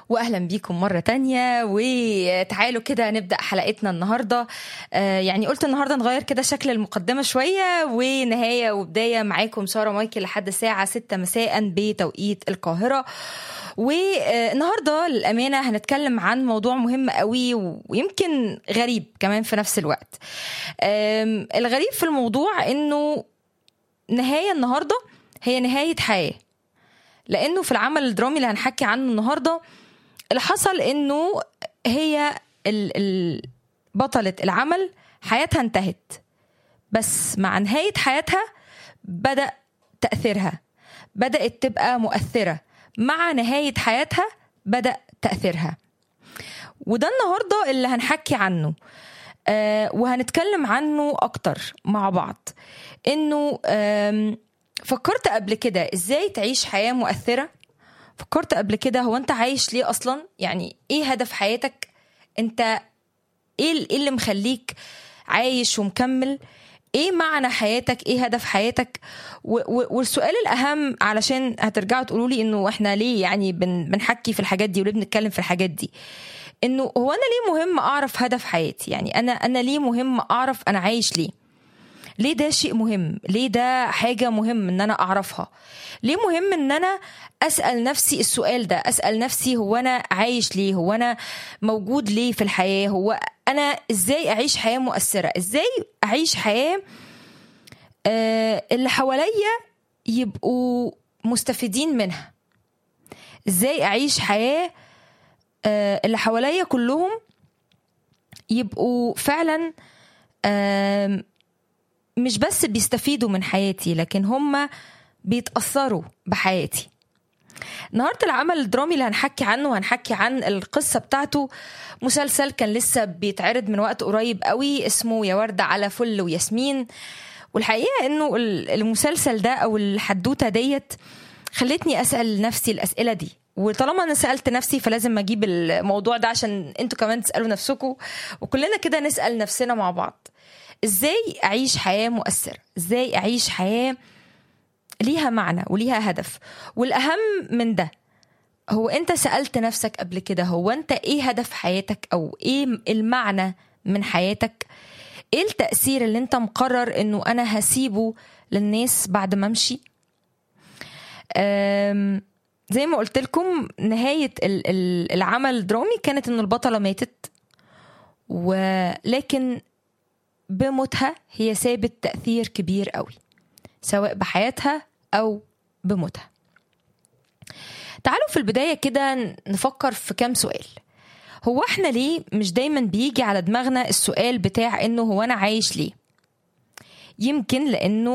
واهلا بيكم مرة تانية. وتعالوا كده نبدأ حلقتنا النهاردة. يعني قلت النهاردة نغير كده شكل المقدمة شوية، ونهاية وبداية معاكم سارة مايكل لحد الساعة 6 مساء بتوقيت القاهرة. والنهاردة للأمانة هنتكلم عن موضوع مهم قوي ويمكن غريب كمان في نفس الوقت. الغريب في الموضوع انه نهاية النهاردة هي نهاية حياة، لأنه في العمل الدرامي اللي هنحكي عنه النهاردة اللي حصل انه هي بطلة العمل حياتها انتهت، بس مع نهاية حياتها بدأ تأثيرها، بدأت تبقى مؤثرة. مع نهاية حياتها بدأ تأثيرها، وده النهاردة اللي هنحكي عنه. وهنتكلم عنه أكتر مع بعض. إنه فكرت قبل كده إزاي تعيش حياة مؤثرة؟ فكرت قبل كده هو أنت عايش ليه أصلا؟ يعني إيه هدف حياتك؟ أنت إيه اللي مخليك عايش ومكمل؟ ايه معنى حياتك؟ ايه هدف حياتك؟ والسؤال الاهم، علشان هترجعوا تقولوا لي انه احنا ليه يعني بنحكي في الحاجات دي وليه بنتكلم في الحاجات دي، انه هو انا ليه مهم اعرف هدف حياتي؟ يعني انا ليه مهم اعرف انا عايش ليه ده شيء مهم؟ ليه ده حاجة مهم ان انا اعرفها؟ ليه مهم ان انا اسأل نفسي السؤال ده؟ اسأل نفسي هو انا عايش ليه؟ هو انا موجود ليه في الحياة؟ هو انا ازاي اعيش حياة مؤثرة؟ ازاي اعيش حياة اللي حواليا يبقوا مستفيدين منها؟ ازاي اعيش حياة اللي حواليا كلهم يبقوا فعلا مش بس بيستفيدوا من حياتي، لكن هم بيتأثروا بحياتي. النهاردة العمل الدرامي اللي هنحكي عنه، هنحكي عن القصة بتاعته. مسلسل كان لسه بيتعرض من وقت قريب قوي، اسمه يا وردة على فل وياسمين. والحقيقة انه المسلسل ده او الحدوتة ديت خلتني اسأل نفسي الاسئلة دي، وطالما انا سألت نفسي فلازم اجيب الموضوع ده عشان انتوا كمان تسألوا نفسكم، وكلنا كده نسأل نفسنا مع بعض. ازاي اعيش حياة مؤثرة؟ ازاي اعيش حياة ليها معنى وليها هدف؟ والاهم من ده، هو انت سألت نفسك قبل كده هو انت ايه هدف حياتك؟ او ايه المعنى من حياتك؟ ايه التأثير اللي انت مقرر انه انا هسيبه للناس بعد ما امشي؟ زي ما قلت لكم، نهاية العمل الدرامي كانت ان البطلة ماتت، ولكن بموتها هي سابت تأثير كبير قوي، سواء بحياتها أو بموتها. تعالوا في البداية كده نفكر في كام سؤال. هو احنا ليه مش دايما بيجي على دماغنا السؤال بتاع انه هو انا عايش ليه؟ يمكن لانه